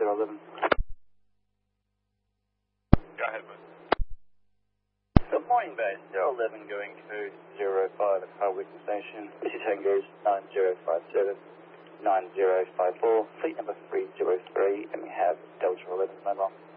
011. Go ahead, mate. Good morning, base 011 going to 05 at Harwickley Station. This is Tango's 9057 9054, fleet number 303, and we have Delta 11 mobile.